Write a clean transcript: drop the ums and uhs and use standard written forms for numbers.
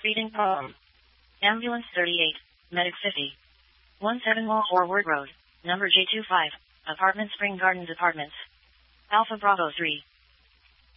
Reading poem. Ambulance 38, Medic 50. 17 Wall Forward Road, number J25, Apartment Spring Gardens Apartments. Alpha Bravo 3.